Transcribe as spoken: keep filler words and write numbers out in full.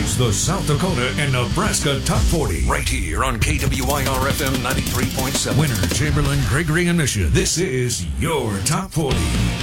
It's the South Dakota and Nebraska Top forty. Right here on K W I R F M ninety-three point seven. Winner, Chamberlain, Gregory, and Misha. This is your Top forty.